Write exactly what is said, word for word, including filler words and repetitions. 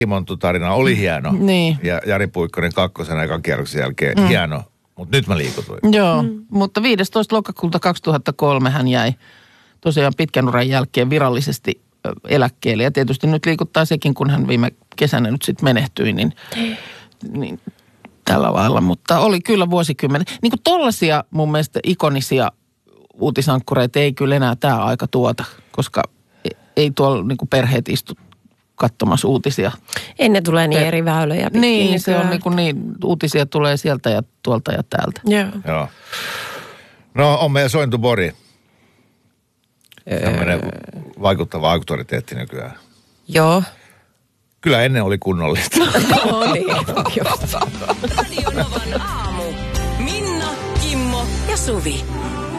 Kimontu-tarina oli hieno. Niin. Ja Jari Puikkonen kakkosena ekan kierroksen jälkeen mm. hieno. Mutta nyt mä liikutuin. Joo, mm. mutta viidestoista lokakuuta kaksituhattakolme hän jäi tosiaan pitkän uran jälkeen virallisesti eläkkeelle. Ja tietysti nyt liikuttaa sekin, kun hän viime kesänä nyt sitten menehtyi, niin, niin tällä lailla. Mutta oli kyllä vuosikymmen. Niin kuin tollaisia mun mielestä ikonisia uutisankkureita ei kyllä enää tämä aika tuota, koska ei tuolla niin kuin perheet istu katsomassa uutisia. Ennen tulee niin eri väylöjä. Niin, se on niin kuin niin, uutisia tulee sieltä ja tuolta ja täältä. Joo. Joo. No on meidän Sointubori. Tämmöinen vaikuttava auktoriteetti nykyään. Joo. Kyllä ennen oli kunnollista. No niin, Radio Novan aamu. Minna, Kimmo ja Suvi.